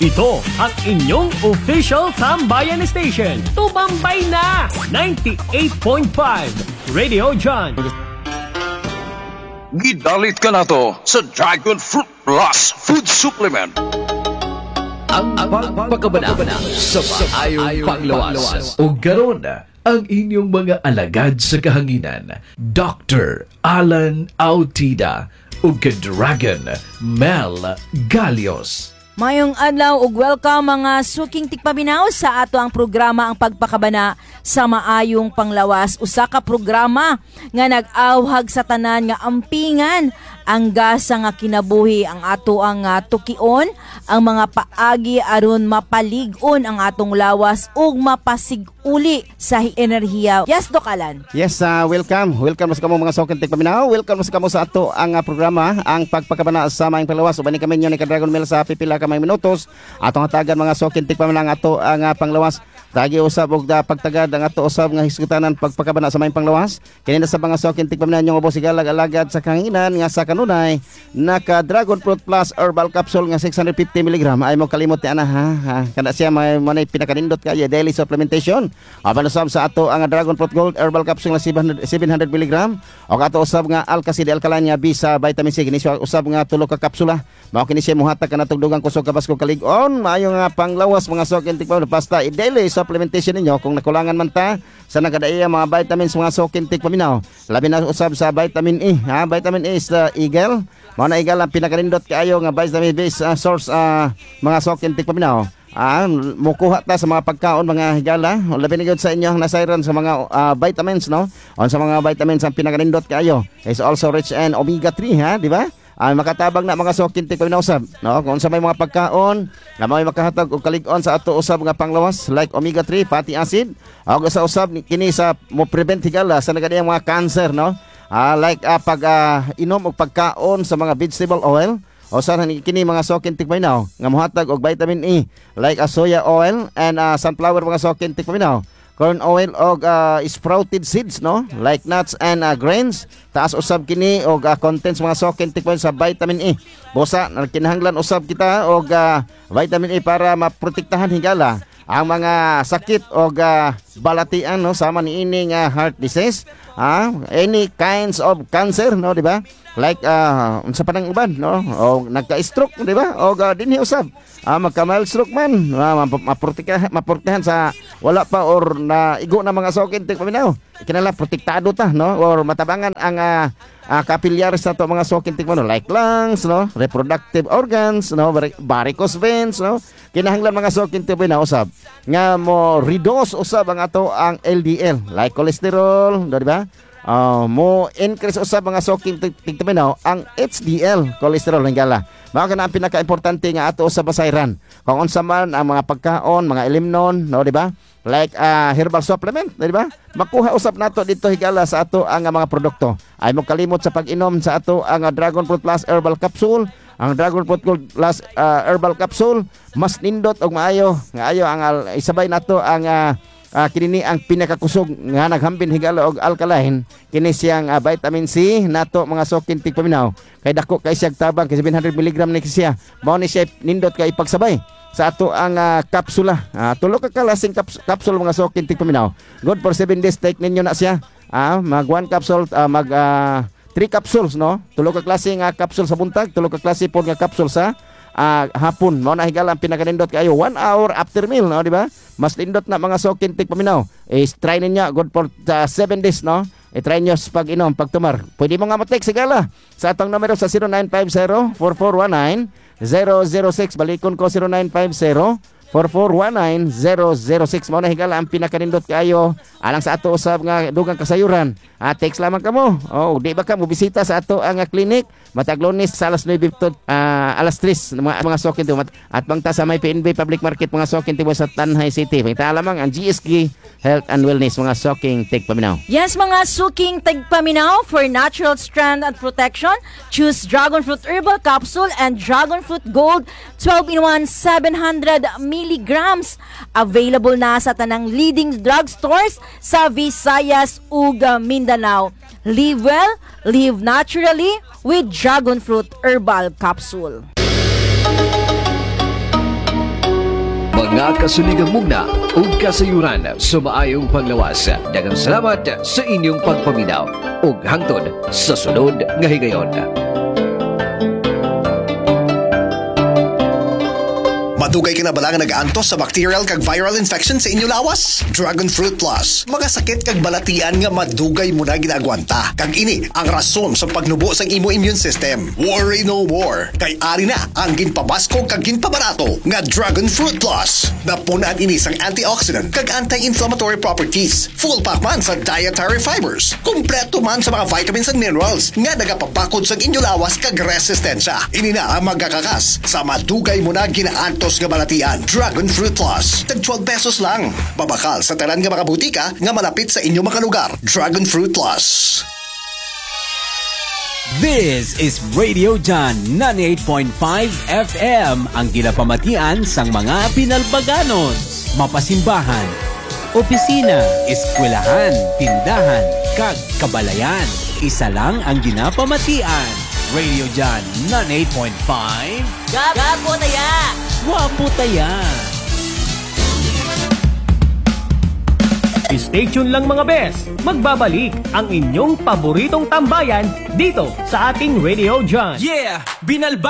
Ito ang inyong official Tambayan Station. Tumambay na! 98.5 Radio John. Gidalit ka na to sa Dragon Fruit Plus Food Supplement. Ang pagpakabana sa maayong panglawas. O garon ang inyong mga alagad sa kahanginan. Dr. Alan Autida o Dragon Mel Galios. Mayong adlaw ug welcome mga suking tikpaminaw sa ato ang programa ang pagpakabana sa maayong panglawas. Usa ka programa nga nag-awhag sa tanan nga ampingan ang gasa nga kinabuhi ang ato ang tukion ang mga paagi aron mapalig-on ang atong lawas ug mapasiguli sa enerhiya. Yes, Doc Alan. Yes, welcome. Welcome sa kamo mga suking tikpaminaw. Welcome sa kamo sa ato ang programa ang pagpakabana sa maayong panglawas. Ubani kami ni Dragon Mel sa pipila ka may minutos atong hatagan mga suking tikpaminaw ang ato ang panglawas. Tagi usab og pagtagad ang ato usab nga hisgutanan pagpakabana sa maayong panglawas. Kini sa mga suking tikpaminaw nyong ubos sigalag-alagad sa kahanginan nga sa kanunay naka Dragon Fruit Plus Herbal Capsule nga 650 mg ay mo kalimot ti ana ha. Kada siya may pinakanindot kay daily supplementation. Aban usab sa ato ang Dragon Fruit Gold Herbal Capsule nga 700 mg o ato usab nga Alkacid Alkaline nga bisa vitamin C kini usab nga tulo ka kapsula. Mao kini siya muhatag kana tugdugang kusog kabasko kalig-on maayo nga panglawas mga suking tikpaminaw basta daily supplementation ninyo kung nakulangan man ta sa nagadaiya mga vitamins mga suking tikpaminaw. Labi na usab sa vitamin E ha. Vitamin E is the eagle. Mao na eagle ang pinakanindot kaayo nga vitamin based source mga suking tikpaminaw. Mukuha ta sa mga pagkaon mga higala. Labi na gyud sa inyo nasayron sa mga vitamins no. On sa mga vitamins ang pinakanindot kaayo is also rich in omega 3 ha, di ba? Makatabang na mga suking tikpaminaw usab no kung sa may mga pagkaon na may makahatag og kalig-on sa ato usab nga panglawas like omega 3 fatty acid og sa usab kini sa mo prevent higala sa nagadiyang mga cancer no like pag inom og pagkaon sa mga vegetable oil o sa kini mga suking tikpaminaw nga mohatag og vitamin E like soya oil and sunflower mga suking tikpaminaw, corn oil og sprouted seeds no like nuts and grains. Taas usab kini og contents mga suking tikpaminaw sa vitamin E. Busa kinahanglan usab kita og vitamin E para maprotektahan higala ang mga sakit og balatian no sama niini nga heart disease, any kinds of cancer no di ba? Like unsa pa nang uban no o nagka-stroke di ba o dinhi usab magka-mild stroke man maprotektahan sa wala pa or na igo na mga suking tikpaminaw kinala protektado ta no or matabangan ang capillary sa to mga suking tikpaminaw like lungs no reproductive organs no varicose veins no kinahanglan mga suking tikpaminaw usab nga mo reduce usab ang ato ang LDL like cholesterol di ba. Mo increase usab mga suking tikpaminaw ang HDL cholesterol hingala. Mao kana ang pinaka-importante nga ato usab basayran. Kung unsa man ang mga pagkaon, mga ilimnon, no di ba? Like herbal supplement, di ba? Makuha usab nato dito higala sa ato ang mga produkto. Ay mo kalimot sa pag-inom sa ato ang Dragon Fruit Plus Herbal Capsule. Ang Dragon Fruit Plus Herbal Capsule mas nindot og maayo. Nga ang isabay nato ang kini ang pinakakusog nga naghambin higala og alkaline kini siyang vitamin C nato mga suking tikpaminaw kay dako kay siyang tabang kay 700 mg ni siya mao ni siya nindot kay ipagsabay sa ato ang kapsula tulo ka kalasing kapsul mga suking tikpaminaw good for 7 days take ninyo na siya mag 1 capsule mag 3 capsules no tulo ka klase nga kapsul sa buntag tulo ka klase pod nga kapsul sa hapon. Mao na higala ang pinakanindot kayo 1 hour after meal no di ba? Mas lindot na mga suking tikpaminaw. Try ninyo good for 7 days no. I-try nyo pag inom pagtumar. Pwede mo nga mo-text sigala sa atong numero sa 0950-4419-006 balikon ko 0950-4419-006 mo na higala ang pinakanindot kayo alang sa ato usab nga dugang kasayuran. Text lamang kamo. Di ba ka mo bisita sa ato ang clinic matag Lunes sa alas 9 to alas 3 mga suking tikpaminaw at bangta sa may PNB Public Market mga suking tikpaminaw sa Tanhay City. Pagta lamang ang GSK Health and Wellness mga suking tikpaminaw. Yes, mga suking tigpaminaw, for natural strength and protection, choose Dragon Fruit Herbal Capsule and Dragon Fruit Gold 12-in-1 700 milligrams. Available na sa tanang leading drugstores sa Visayas ug Mindanao. Live well, live naturally with Dragon Fruit Herbal Capsule. mga kasuligang mugna o kasayuran sa maayong panglawas. Daghang salamat sa inyong pagpaminaw ug hangtod sa sunod nga higayon. Madugay ka na ba lang nag-antos sa bacterial kag viral infection sa inyo lawas? Dragon Fruit Plus. Mga sakit kag balatian nga madugay mo na ginagwanta. Kag ini ang rason sa pagnubo sang imo immune system. Worry no more. Kay ari na ang ginpabasko kag ginpabarato nga Dragon Fruit Plus. Napunan ini sang antioxidant kag anti-inflammatory properties. Full pack man sa dietary fibers. Kompleto man sa mga vitamins and minerals nga nagapapakod sang inyo lawas kag resistensya. Ini na ang magkakakas sa madugay mo na ginaantos nga balatian. Dragon Fruit Plus. Tag 12 pesos lang. Babakal sa tanan nga mga butika nga malapit sa inyo mga lugar. Dragon Fruit Plus. This is Radio John 98.5 FM, ang ginapamatian sang mga pinalbaganon, mapasimbahan, opisina, eskwelahan, tindahan, kag kabalayan. Isa lang ang ginapamatian. Radio John 98.5. Gapo taya! Wapo taya! Stay tuned lang mga bes. Magbabalik ang inyong paboritong tambayan dito sa ating Radio John. Yeah! Binalba